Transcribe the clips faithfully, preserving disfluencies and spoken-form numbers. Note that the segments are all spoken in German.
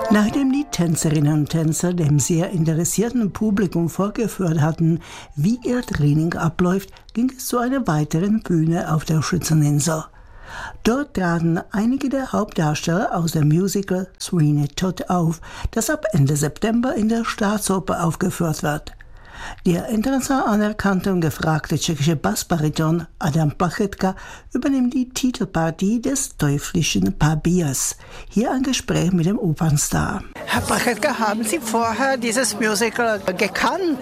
Nachdem die Tänzerinnen und Tänzer dem sehr interessierten Publikum vorgeführt hatten, wie ihr Training abläuft, ging es zu einer weiteren Bühne auf der Schützeninsel. Dort traten einige der Hauptdarsteller aus dem Musical Sweeney Todd auf, das ab Ende September in der Staatsoper aufgeführt wird. Der international anerkannte und gefragte tschechische Bassbariton Adam Plachetka übernimmt die Titelpartie des teuflischen Barbiers. Hier ein Gespräch mit dem Opernstar. Herr Plachetka, haben Sie vorher dieses Musical gekannt?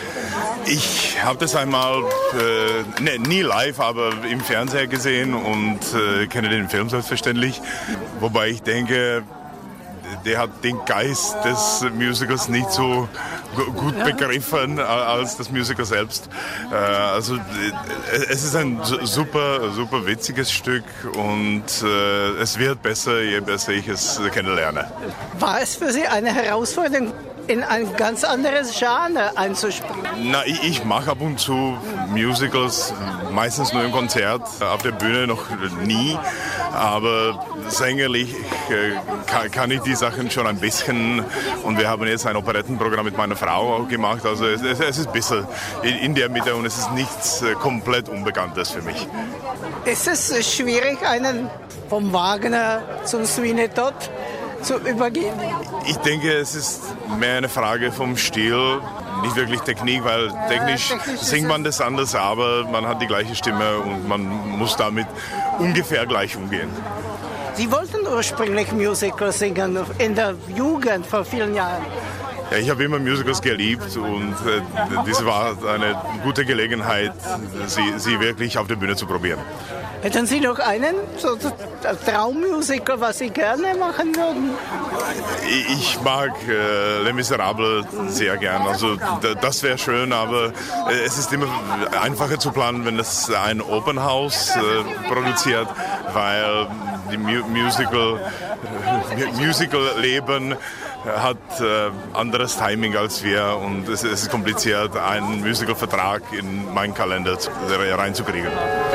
Ich habe das einmal, äh, ne, nie live, aber im Fernseher gesehen und äh, kenne den Film selbstverständlich. Wobei ich denke, der hat den Geist des Musicals nicht so gut begriffen als das Musical selbst. Also es ist ein super, super witziges Stück und es wird besser, je besser ich es kennenlerne. War es für Sie eine Herausforderung, in ein ganz anderes Genre einzuspringen? Na, ich, ich mache ab und zu Musicals, meistens nur im Konzert, auf der Bühne noch nie, aber sängerlich äh, kann, kann ich die Sachen schon ein bisschen und wir haben jetzt ein Operettenprogramm mit meiner Frau auch gemacht, also es, es, es ist ein bisschen in, in der Mitte und es ist nichts äh, komplett Unbekanntes für mich. Ist es schwierig, einen vom Wagner zum Sweeney Todd zu übergehen? Ich denke, es ist mehr eine Frage vom Stil, nicht wirklich Technik, weil technisch, ja, technisch singt man das anders, aber man hat die gleiche Stimme und man muss damit ungefähr gleich umgehen. Sie wollten ursprünglich Musical singen in der Jugend vor vielen Jahren. Ja, ich habe immer Musicals geliebt und äh, das war eine gute Gelegenheit, sie, sie wirklich auf der Bühne zu probieren. Hätten Sie noch einen so, so, Traummusical, was Sie gerne machen würden? Ich mag äh, Les Miserables sehr gern. Also d- das wäre schön, aber äh, es ist immer einfacher zu planen, wenn es ein Open House äh, produziert, weil die Mu- Musical, äh, Musical-Leben hat äh, anderes Timing als wir und es, es ist kompliziert, einen Musical-Vertrag in meinen Kalender zu, reinzukriegen.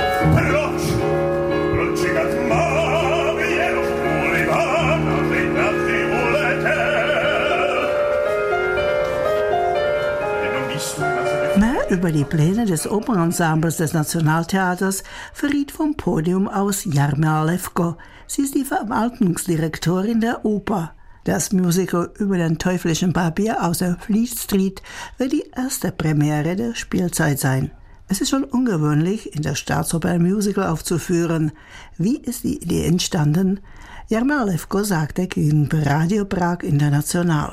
Mehr über die Pläne des Opernensembles des Nationaltheaters verriet vom Podium aus Jarmila Levko. Sie ist die Verwaltungsdirektorin der Oper. Das Musical über den teuflischen Barbier aus der Fleet Street wird die erste Premiere der Spielzeit sein. Es ist schon ungewöhnlich, in der Staatsoper ein Musical aufzuführen. Wie ist die Idee entstanden? Jarmila Levko sagte gegenüber Radio Prag International.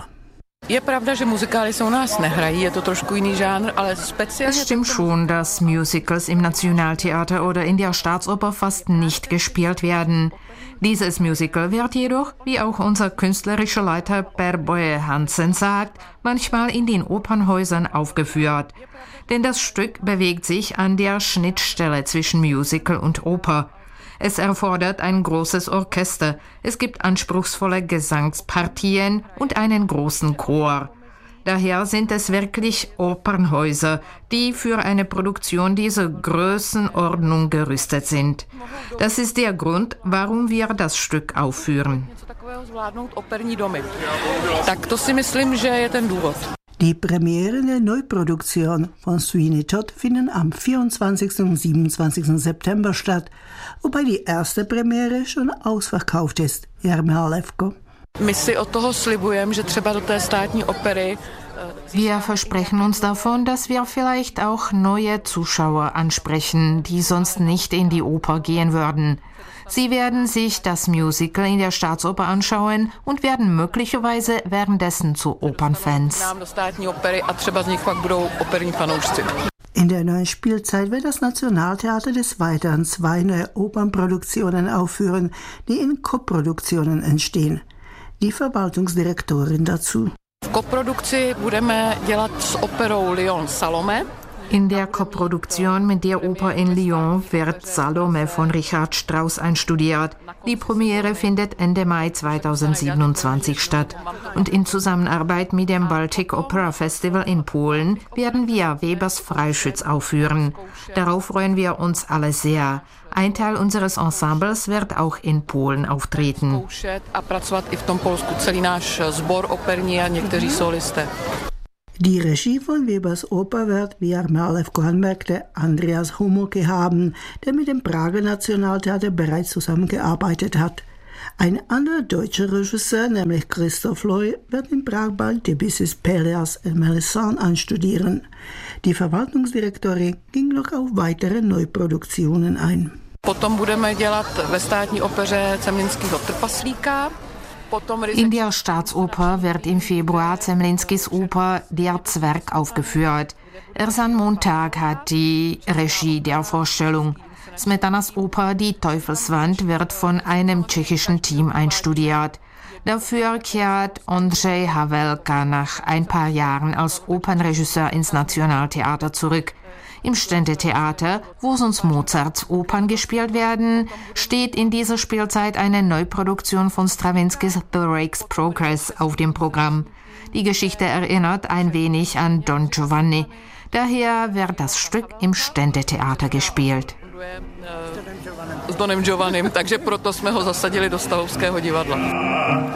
Es stimmt schon, dass Musicals im Nationaltheater oder in der Staatsoper fast nicht gespielt werden. Dieses Musical wird jedoch, wie auch unser künstlerischer Leiter Per Boye Hansen sagt, manchmal in den Opernhäusern aufgeführt. Denn das Stück bewegt sich an der Schnittstelle zwischen Musical und Oper. Es erfordert ein großes Orchester, es gibt anspruchsvolle Gesangspartien und einen großen Chor. Daher sind es wirklich Opernhäuser, die für eine Produktion dieser Größenordnung gerüstet sind. Das ist der Grund, warum wir das Stück aufführen. Die Premiere der Neuproduktion von Sweeney Todd finden am vierundzwanzigsten und siebenundzwanzigsten September statt, wobei die erste Premiere schon ausverkauft ist. Jarmila Levko. Wir versprechen uns davon, dass wir vielleicht auch neue Zuschauer ansprechen, die sonst nicht in die Oper gehen würden. Sie werden sich das Musical in der Staatsoper anschauen und werden möglicherweise währenddessen zu Opernfans. In der neuen Spielzeit wird das Nationaltheater des Weiteren zwei neue Opernproduktionen aufführen, die in Koproduktionen entstehen. Die Verwaltungsdirektorin dazu. V koprodukci budeme dělat s operou Lyon Salome. In der Koproduktion mit der Oper in Lyon wird Salome von Richard Strauss einstudiert. Die Premiere findet Ende Mai zweitausendsiebenundzwanzig statt. Und in Zusammenarbeit mit dem Baltic Opera Festival in Polen werden wir Webers Freischütz aufführen. Darauf freuen wir uns alle sehr. Ein Teil unseres Ensembles wird auch in Polen auftreten. Die Regie von Webers Oper wird, wie Armalev anmerkte, Andreas Homoke haben, der mit dem Prager Nationaltheater bereits zusammengearbeitet hat. Ein anderer deutscher Regisseur, nämlich Christoph Loy, wird in Prag bald Debussys Pelléas et Mélisande einstudieren. Die Verwaltungsdirektorin ging noch auf weitere Neuproduktionen ein. Potom budeme dělat ve státní opeře Zemlinskýho Trpaslíka. In der Staatsoper wird im Februar Zemlinskis Oper Der Zwerg aufgeführt. Erst am Montag hat die Regie der Vorstellung. Smetanas Oper Die Teufelswand wird von einem tschechischen Team einstudiert. Dafür kehrt Ondřej Havelka nach ein paar Jahren als Opernregisseur ins Nationaltheater zurück. Im Ständetheater, wo sonst Mozarts Opern gespielt werden, steht in dieser Spielzeit eine Neuproduktion von Strawinskys The Rake's Progress auf dem Programm. Die Geschichte erinnert ein wenig an Don Giovanni. Daher wird das Stück im Ständetheater gespielt. S Donem Giovannim, takže proto jsme ho zasadili do Stavovského divadla.